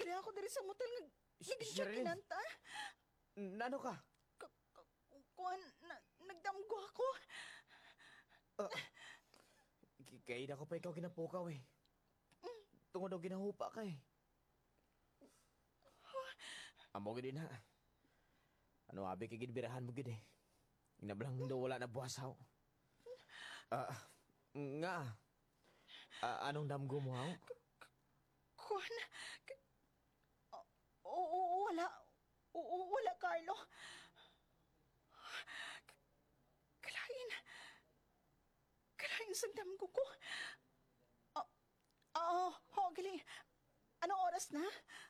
Di ako diri sa motel nga Sherilyn. nagkinanta. Nano ka? Kuan, nagdamgo ako. Kaya na ko pa ikaw ginapukaw eh. Tungod daw ginahupa ka eh. Amo gid na. Ano abi kay gidbirahan mo gid eh. Inablang daw wala na buwasaw. Nga. Anong damgo mo haw? Kuan, wala. Wala, Carlo. Kalain sa damgo ko. Galing. Anong oras na?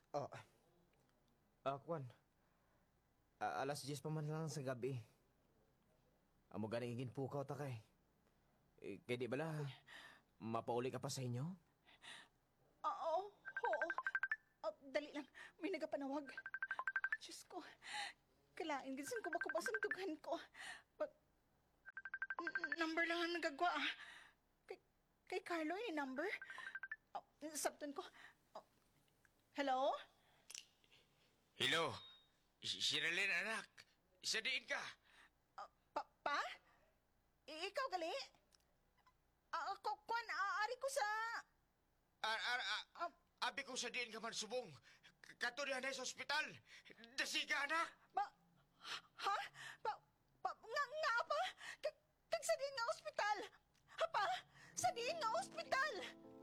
Kwan. Alas 10 pa man lang sa gabi. Amo ganing ginpukaw ta kay. Kaya di bala, mapauli ka pa sa inyo? Oo. Dali lang. May nagapanawag. Diyos ko. Kalain. Ginsan ko makubasang tughan ko. Number lang ang nagagwa. Kay Carlo yung number. Sabtan ko. Hello? Hello? Sherilyn, anak. Sadiin ka. Pa? Ikaw gali? Kuan, ari ko sa... Abi ko sadiin ka man subong. Katurihan na sa ospital. Dasiga, anak. Ha? Nga pa? Kag sa diin nga ospital? Ha pa? Sa diin nga ospital?